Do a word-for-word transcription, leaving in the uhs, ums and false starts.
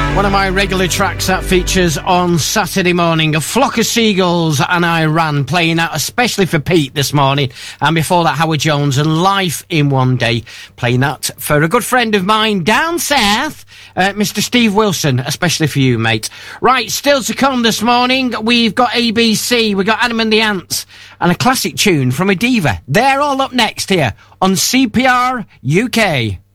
One of my regular tracks that features on Saturday morning, A Flock of Seagulls and I Ran, playing out especially for Pete this morning. And before that, Howard Jones and Life in One Day, playing that for a good friend of mine down south, uh, Mister Steve Wilson, especially for you, mate. Right, still to come this morning, we've got A B C, we've got Adam and the Ants, and a classic tune from a diva. They're all up next here on C P R U K.